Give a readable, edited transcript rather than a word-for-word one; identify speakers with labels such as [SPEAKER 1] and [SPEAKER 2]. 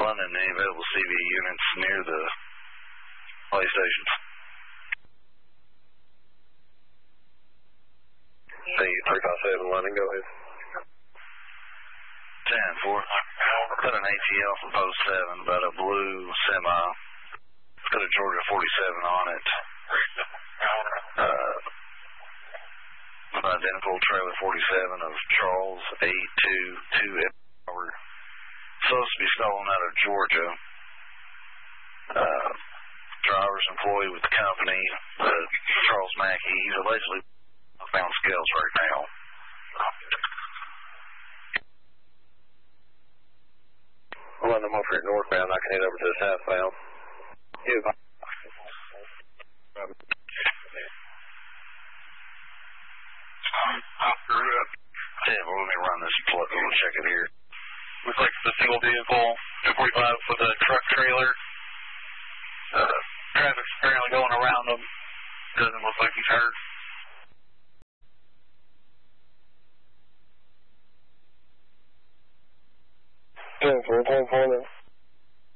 [SPEAKER 1] and any available CV units near the police stations.
[SPEAKER 2] Hey, 357 London, go ahead.
[SPEAKER 1] 10-4. Got an ATL from post 7 about a blue semi. It's got a Georgia 47 on it. Identical trailer 47 of Charles A22 Edward. Supposed to be stolen out of Georgia. Driver's employee with the company, Charles Mackey. He's allegedly found scales right now.
[SPEAKER 2] Well, I'm over here northbound. I can head over to the southbound. Yeah.
[SPEAKER 1] Yeah, well, let me run this plug. We'll check it here.
[SPEAKER 3] Looks like it's a single vehicle, 245 with a truck trailer. Traffic's apparently going around them. Doesn't look like he's hurt.
[SPEAKER 2] We're 10-4 now.